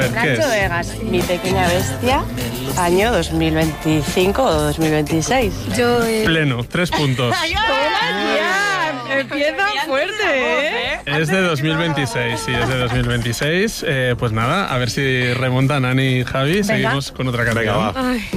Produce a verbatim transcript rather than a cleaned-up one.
ver, ¿qué Nacho es? Vegas, Mi Pequeña Bestia, año dos mil veinticinco o dos mil veintiséis. Yo, eh, Pleno, tres puntos. Empieza fuerte, ¿eh? Es de dos mil veintiséis, sí, es de dos mil veintiséis. Eh, pues nada, a ver si remontan Ani y Javi. Seguimos con otra canción. Venga, va. ay.